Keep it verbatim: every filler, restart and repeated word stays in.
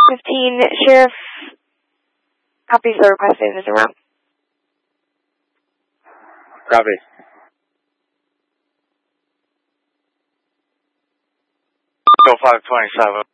fifteen, Sheriff copies the request in this route. Copy. Go five twenty-seven.